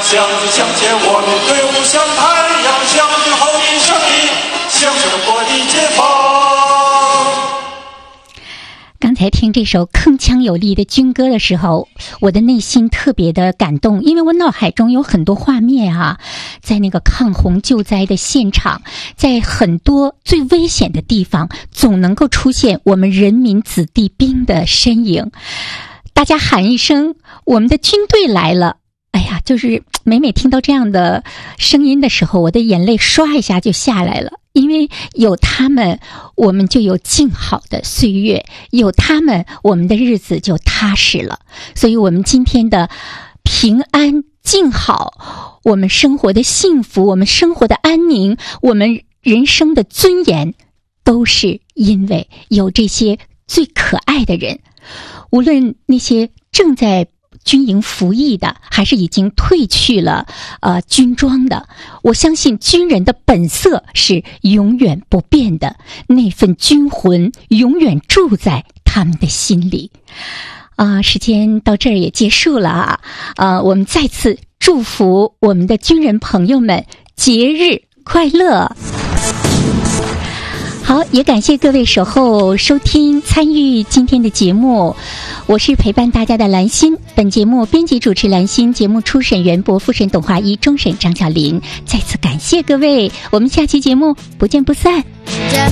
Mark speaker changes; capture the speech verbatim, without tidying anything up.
Speaker 1: 相知相见，我们队伍像太阳，相知后的胜利，向着国的解放。
Speaker 2: 刚才听这首铿锵有力的军歌的时候，我的内心特别的感动，因为我脑海中有很多画面啊，在那个抗洪救灾的现场，在很多最危险的地方，总能够出现我们人民子弟兵的身影。大家喊一声，我们的军队来了。哎呀，就是每每听到这样的声音的时候，我的眼泪刷一下就下来了。因为有他们，我们就有静好的岁月，有他们，我们的日子就踏实了。所以我们今天的平安静好，我们生活的幸福，我们生活的安宁，我们人生的尊严，都是因为有这些最可爱的人。无论那些正在军营服役的，还是已经褪去了呃军装的，我相信军人的本色是永远不变的，那份军魂永远住在他们的心里。啊、呃，时间到这儿也结束了啊，呃，我们再次祝福我们的军人朋友们节日快乐。好，也感谢各位守候收听参与今天的节目，我是陪伴大家的兰心。本节目编辑主持兰心，节目初审袁博，复审董华一，终审张小林。再次感谢各位，我们下期节目不见不散。